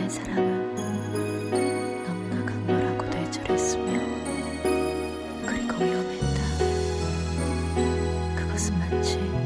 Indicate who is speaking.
Speaker 1: 사랑은 너무나 강렬하고 뇌절했으며 그리고 위험했다. 그것은 마치